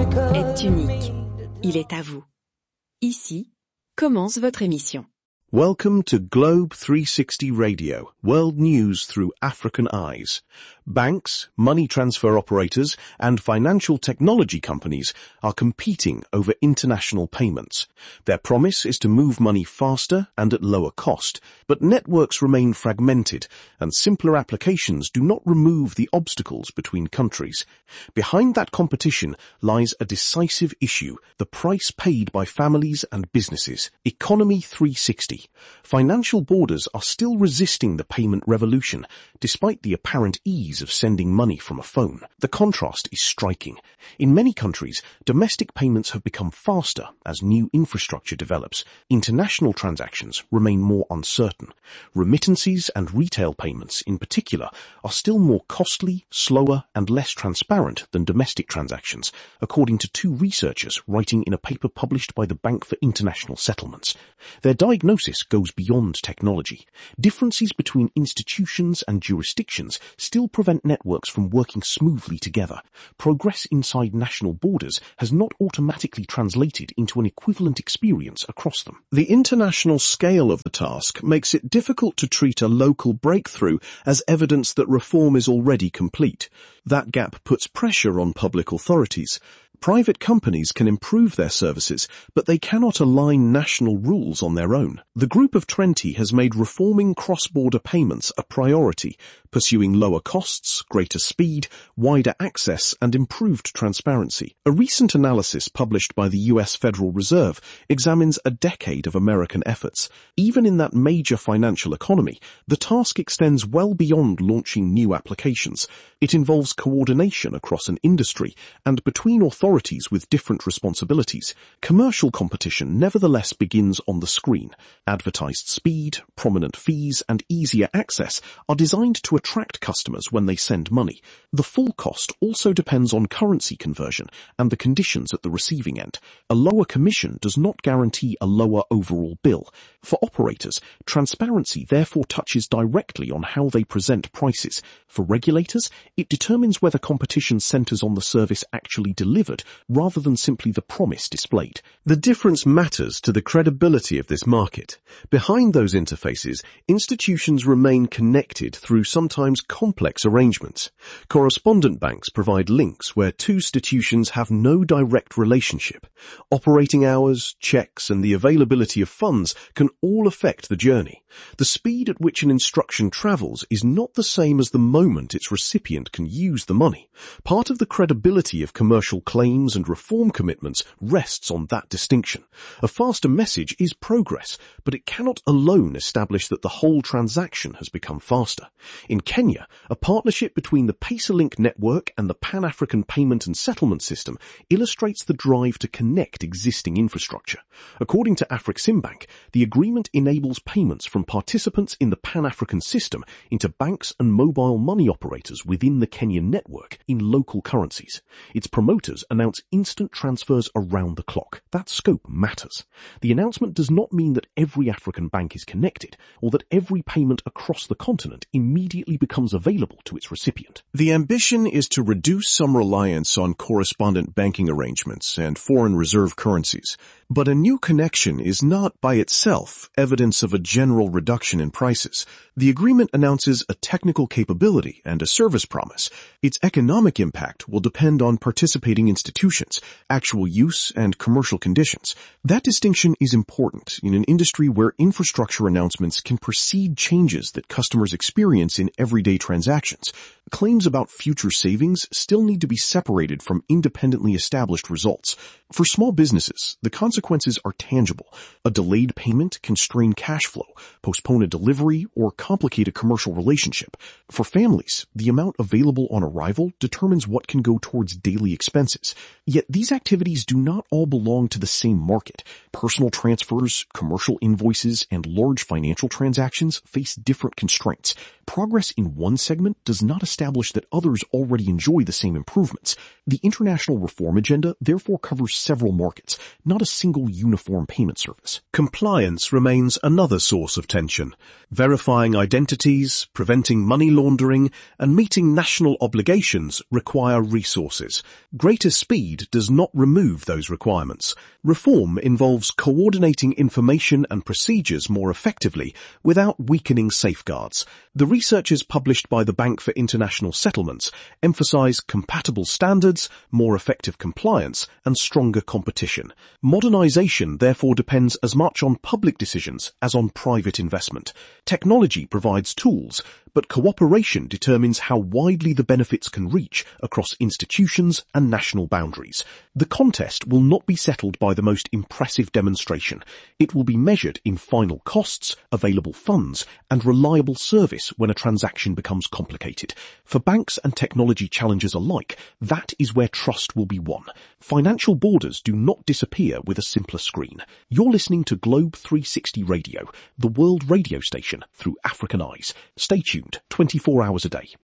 est unique. Il est à vous. Ici commence votre émission. Welcome to Globe 360 Radio, world news through African eyes. Banks, money transfer operators, and financial technology companies are competing over international payments. Their promise is to move money faster and at lower cost, but networks remain fragmented, and simpler applications do not remove the obstacles between countries. Behind that competition lies a decisive issue, the price paid by families and businesses. Economy 360. Financial borders are still resisting the payment revolution, despite the apparent ease of sending money from a phone. The contrast is striking. In many countries, domestic payments have become faster as new infrastructure develops. International transactions remain more uncertain. Remittances and retail payments, in particular, are still more costly, slower, and less transparent than domestic transactions, according to two researchers writing in a paper published by the Bank for International Settlements. Their diagnosis goes beyond technology. Differences between institutions and jurisdictions still prevent networks from working smoothly together. Progress inside national borders has not automatically translated into an equivalent experience across them. The international scale of the task makes it difficult to treat a local breakthrough as evidence that reform is already complete. That gap puts pressure on public authorities. Private companies can improve their services, but they cannot align national rules on their own. The Group of 20 has made reforming cross-border payments a priority, pursuing lower costs, greater speed, wider access, and improved transparency. A recent analysis published by the US Federal Reserve examines a decade of American efforts. Even in that major financial economy, the task extends well beyond launching new applications. It involves coordination across an industry and between authorities with different responsibilities. Commercial competition nevertheless begins on the screen. Advertised speed, prominent fees, and easier access are designed to attract customers when they send money. The full cost also depends on currency conversion and the conditions at the receiving end. A lower commission does not guarantee a lower overall bill. For operators, transparency therefore touches directly on how they present prices. For regulators, it determines whether competition centers on the service actually delivered rather than simply the promise displayed. The difference matters to the credibility of this market. Behind those interfaces, institutions remain connected through sometimes complex arrangements. Correspondent banks provide links where two institutions have no direct relationship. Operating hours, checks, and the availability of funds can all affect the journey. The speed at which an instruction travels is not the same as the moment its recipient can use the money. Part of the credibility of commercial claims and reform commitments rests on that distinction. A faster message is progress, but it cannot alone establish that the whole transaction has become faster. In Kenya, a partnership between the PesaLink network and the Pan-African Payment and Settlement System illustrates the drive to connect existing infrastructure. According to Afreximbank, the agreement enables payments from participants in the Pan-African system into banks and mobile money operators within the Kenyan network in local currencies. Its promoters announce instant transfers around the clock. That scope matters. The announcement does not mean that every African bank is connected or that every payment across the continent immediately becomes available to its recipient. The ambition is to reduce some reliance on correspondent banking arrangements and foreign reserve currencies. But a new connection is not by itself evidence of a general reduction in prices. The agreement announces a technical capability and a service promise. Its economic impact will depend on participating institutions, actual use, and commercial conditions. That distinction is important in an industry where infrastructure announcements can precede changes that customers experience in everyday transactions. Claims about future savings still need to be separated from independently established results. For small businesses, the consequences are tangible. A delayed payment can strain cash flow, postpone a delivery, or complicate a commercial relationship. For families, the amount available on arrival determines what can go towards daily expenses. Yet these activities do not all belong to the same market. Personal transfers, commercial invoices, and large financial transactions face different constraints. Progress in one segment does not establish that others already enjoy the same improvements. The international reform agenda therefore covers several markets, not a single uniform payment service. Compliance remains another source of tension. Verifying identities, preventing money laundering, and meeting national obligations require resources. Greater speed does not remove those requirements. Reform involves coordinating information and procedures more effectively without weakening safeguards. The researchers published by the Bank for International Settlements emphasize compatible standards, more effective compliance, and stronger competition. Modernization therefore depends as much on public decisions as on private investment. Technology provides tools, but cooperation determines how widely the benefits can reach across institutions and national boundaries. The contest will not be settled by the most impressive demonstration. It will be measured in final costs, available funds, and reliable service when a transaction becomes complicated. For banks and technology challengers alike, that is where trust will be won. Financial borders do not disappear with a simpler screen. You're listening to Globe 360 Radio, the world radio station through African eyes. Stay tuned 24 hours a day.